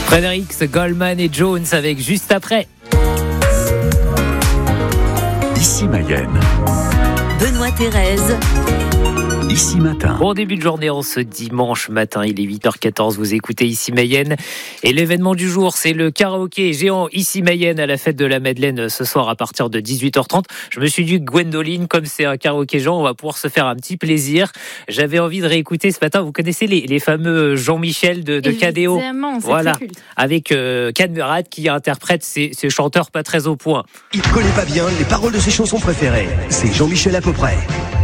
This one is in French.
Fredericks, Goldman et Jones avec juste après. Ici Mayenne. Benoît Thérèse. Ici Matin. Bon début de journée en ce dimanche matin, il est 8h14, vous écoutez Ici Mayenne. Et l'événement du jour, c'est le karaoké géant Ici Mayenne à la fête de la Madeleine ce soir à partir de 18h30. Je me suis dit, Gwendoline, comme c'est un karaoké géant, on va pouvoir se faire un petit plaisir. J'avais envie de réécouter ce matin, vous connaissez les fameux Jean-Michel de KDO. Évidemment, c'est voilà, très culte. avec Can Murat qui interprète ces chanteurs pas très au point. Il connaît pas bien les paroles de ses chansons préférées. C'est Jean-Michel à peu près.